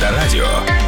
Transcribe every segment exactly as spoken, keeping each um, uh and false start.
Авторадио.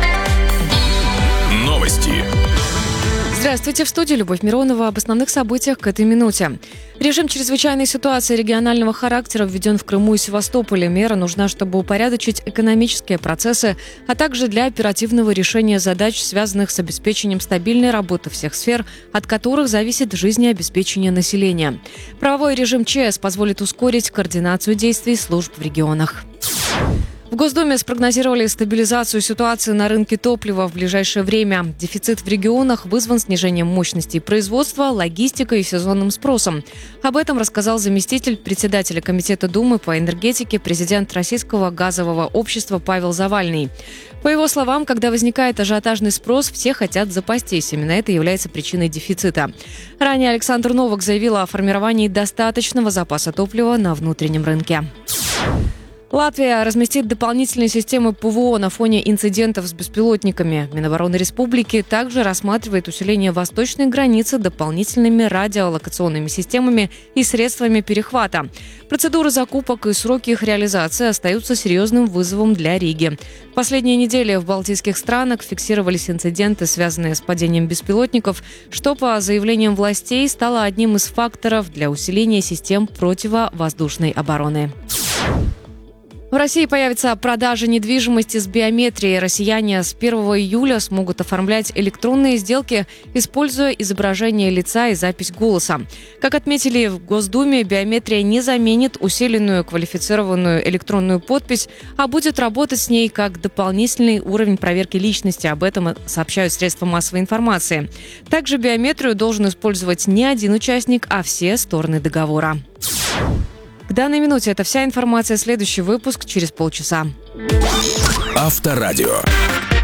Новости. Здравствуйте, в студии Любовь Миронова. Об основных событиях к этой минуте. Режим чрезвычайной ситуации регионального характера введен в Крыму и Севастополе. Мера нужна, чтобы упорядочить экономические процессы, а также для оперативного решения задач, связанных с обеспечением стабильной работы всех сфер, от которых зависит жизнеобеспечение населения. Правовой режим ЧС позволит ускорить координацию действий служб в регионах. В Госдуме спрогнозировали стабилизацию ситуации на рынке топлива в ближайшее время. Дефицит в регионах вызван снижением мощностей производства, логистикой и сезонным спросом. Об этом рассказал заместитель председателя Комитета Думы по энергетике, президент Российского газового общества Павел Завальный. По его словам, когда возникает ажиотажный спрос, все хотят запастись. Именно это является причиной дефицита. Ранее Александр Новак заявил о формировании достаточного запаса топлива на внутреннем рынке. Латвия разместит дополнительные системы ПВО на фоне инцидентов с беспилотниками. Минобороны республики также рассматривает усиление восточной границы дополнительными радиолокационными системами и средствами перехвата. Процедуры закупок и сроки их реализации остаются серьезным вызовом для Риги. В последние недели в балтийских странах фиксировались инциденты, связанные с падением беспилотников, что, по заявлениям властей, стало одним из факторов для усиления систем противовоздушной обороны. В России появится продажа недвижимости с биометрией. Россияне с первого июля смогут оформлять электронные сделки, используя изображение лица и запись голоса. Как отметили в Госдуме, биометрия не заменит усиленную квалифицированную электронную подпись, а будет работать с ней как дополнительный уровень проверки личности. Об этом сообщают средства массовой информации. Также биометрию должен использовать не один участник, а все стороны договора. К данной минуте это вся информация. Следующий выпуск через полчаса. Авторадио.